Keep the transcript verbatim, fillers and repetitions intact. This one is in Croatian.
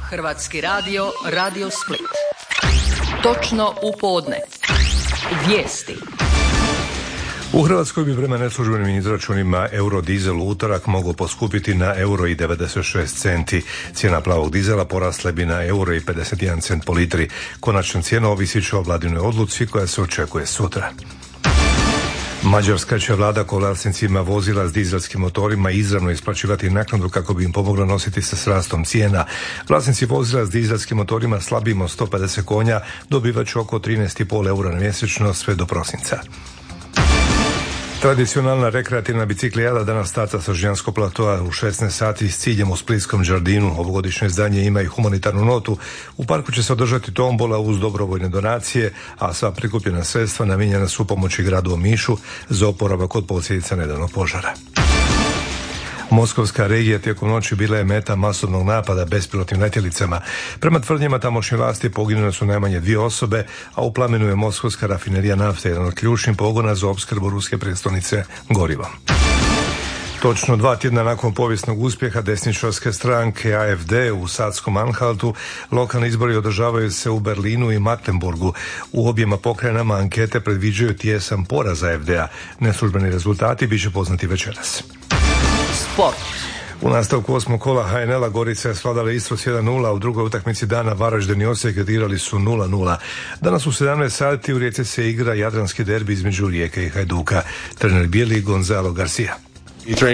Hrvatski radio, Radio Split. Točno u podne. Vijesti. U Hrvatskoj bi prema neslužbenim izračunima eurodizel u utorak mogao poskupiti na euro i devedeset šest centi. Cijena plavog dizela porasla bi na euro i pedeset jedan cent po litri. Konačna cijena ovisit će o vladinoj odluci koja se očekuje sutra. Mađarska će vlada kolarnicima vozila s dizelskim motorima izravno isplaćivati naknadu kako bi im pomogla nositi se s rastom cijena. Vlasnici vozila s dizelskim motorima slabijim od sto pedeset konja dobivat će oko trinaest zarez pet eura mjesečno sve do prosinca. Tradicionalna rekreativna biciklijada danas starta sa Žnjanskog platoa u šesnaest sati s ciljem u Splitskom Đardinu. Ovogodišnje izdanje ima i humanitarnu notu. U parku će se održati tombola uz dobrovoljne donacije, a sva prikupljena sredstva namijenjena su pomoći gradu Omišu za oporavak od posljedica nedavnog požara. Moskovska regija tijekom noći bila je meta masovnog napada bespilotnim letjelicama. Prema tvrdnjama tamošnje vlasti poginule su najmanje dvije osobe, a u plamenu je moskovska rafinerija nafte, jedan od ključnih pogona za opskrbu ruske prijestolnice gorivom. Točno dva tjedna nakon povijesnog uspjeha desničarske stranke A F D u Sadskom Anhaltu, lokalni izbori održavaju se u Berlinu i Magdeburgu. U objema pokrajinama ankete predviđaju tijesan poraz A F D-a. Neslužbeni rezultati bit će poznati večeras. Sport. U nastavku osmog kola H N L-a Gorica je svladala Istru s jedan nula, a u drugoj utakmici dana Varaždin i Osijek odigrali su nula nula. Danas u sedamnaest sati u Rijeci se igra jadranski derbi između Rijeke i Hajduka. Trener bijeli Gonzalo Garcia.